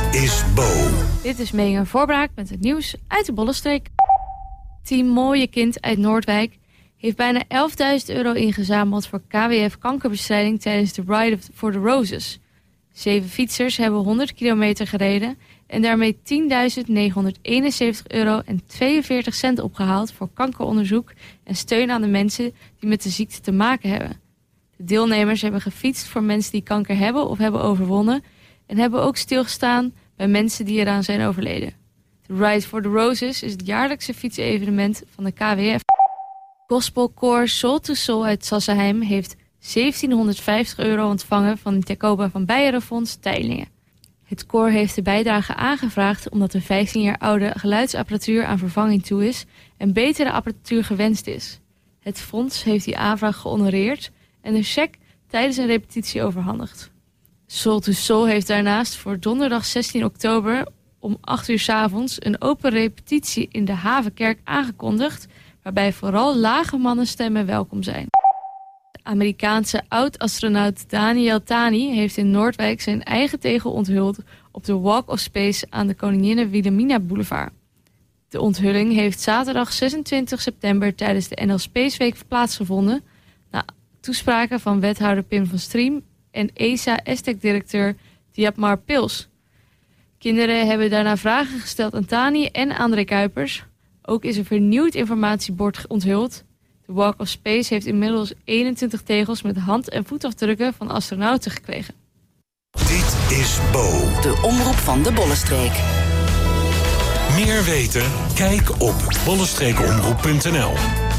is Bo. Dit is Megan Voorbraak met het nieuws uit de Bollenstreek. Team Mooie Kind uit Noordwijk heeft bijna €11.000 ingezameld voor KWF kankerbestrijding tijdens de Ride for the Roses. 7 fietsers hebben 100 kilometer gereden en daarmee €10.971,42 opgehaald voor kankeronderzoek en steun aan de mensen die met de ziekte te maken hebben. De deelnemers hebben gefietst voor mensen die kanker hebben of hebben overwonnen en hebben ook stilgestaan bij mensen die eraan zijn overleden. De Ride for the Roses is het jaarlijkse fietsevenement van de KWF. Gospelkoor Soul to Soul uit Sassenheim heeft €1.750 ontvangen van het Jacoba van Beieren-fonds Teylingen. Het koor heeft de bijdrage aangevraagd omdat de 15 jaar oude geluidsapparatuur aan vervanging toe is en betere apparatuur gewenst is. Het fonds heeft die aanvraag gehonoreerd en een cheque tijdens een repetitie overhandigd. Soul to Soul heeft daarnaast voor donderdag 16 oktober om 8 uur 's avonds een open repetitie in de Havenkerk aangekondigd, waarbij vooral lage mannenstemmen welkom zijn. De Amerikaanse oud-astronaut Daniel Tani heeft in Noordwijk zijn eigen tegel onthuld op de Walk of Space aan de Koningin Wilhelmina Boulevard. De onthulling heeft zaterdag 26 september tijdens de NL Space Week plaatsgevonden, na toespraken van wethouder Pim van Striem en ESA-ESTEC-directeur Dietmar Pils. Kinderen hebben daarna vragen gesteld aan Tani en André Kuipers. Ook is een vernieuwd informatiebord onthuld. De Walk of Space heeft inmiddels 21 tegels met hand- en voetafdrukken van astronauten gekregen. Dit is Bo. De omroep van de Bollenstreek. Meer weten? Kijk op bollenstreekomroep.nl.